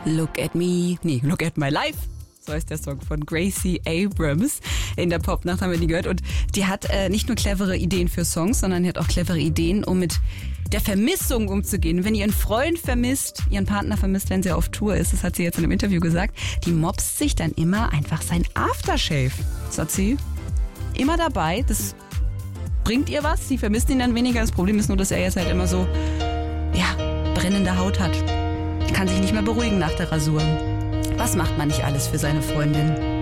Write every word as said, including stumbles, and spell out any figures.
Look at me, nee, Look at my life. So heißt der Song von Gracie Abrams. In der Popnacht haben wir die gehört. Und die hat äh, nicht nur clevere Ideen für Songs, sondern die hat auch clevere Ideen, um mit der Vermissung umzugehen. Wenn ihr ihren Freund vermisst, ihren Partner vermisst, wenn sie auf Tour ist, das hat sie jetzt in einem Interview gesagt, die mopst sich dann immer einfach sein Aftershave. Das hat sie immer dabei. Das bringt ihr was. Sie vermisst ihn dann weniger. Das Problem ist nur, dass er jetzt halt immer so, ja, brennende Haut hat. Kann sich nicht mehr beruhigen nach der Rasur. Was macht man nicht alles für seine Freundin?